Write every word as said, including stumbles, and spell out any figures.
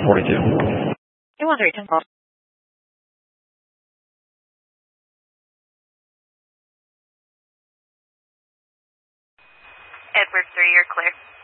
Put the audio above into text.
forty-two. two one three, ten twelve. Edward three, you're clear.